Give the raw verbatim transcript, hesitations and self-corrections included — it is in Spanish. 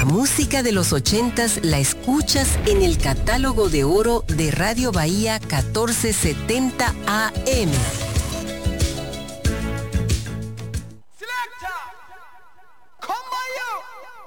La música de los ochentas la escuchas en el catálogo de oro de Radio Bahía catorce setenta A M.